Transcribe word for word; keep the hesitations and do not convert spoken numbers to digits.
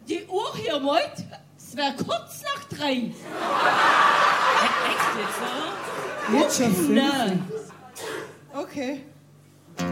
Die Uhr hier meint, es wäre kurz nach drei. Echt jetzt, oder? Jetzt schon fünf. Nein. Okay.